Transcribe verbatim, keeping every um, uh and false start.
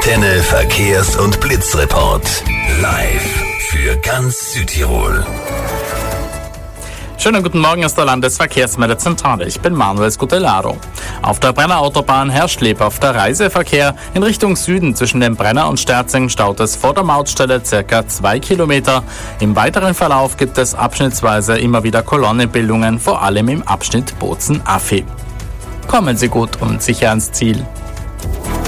Antenne Verkehrs- und Blitzreport. Live für ganz Südtirol. Schönen guten Morgen aus der Landesverkehrsmeldezentrale. Ich bin Manuel Scutellaro. Auf der Brenner Autobahn herrscht lebhafter Reiseverkehr. In Richtung Süden zwischen dem Brenner und Sterzing staut es vor der Mautstelle circa zwei Kilometer. Im weiteren Verlauf gibt es abschnittsweise immer wieder Kolonnenbildungen, vor allem im Abschnitt Bozen-Affi. Kommen Sie gut und sicher ans Ziel.